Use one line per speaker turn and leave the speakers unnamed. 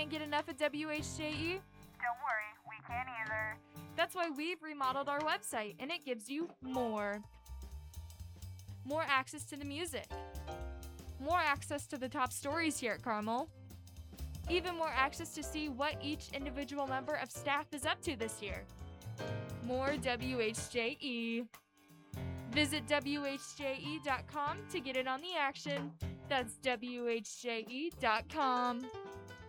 Can't get enough of WHJE?
Don't worry, we can't either.
That's why we've remodeled our website, and it gives you more. More access to the music. More access to the top stories here at Carmel. Even more access to see what each individual member of staff is up to this year. More WHJE. Visit WHJE.com to get in on the action. That's WHJE.com.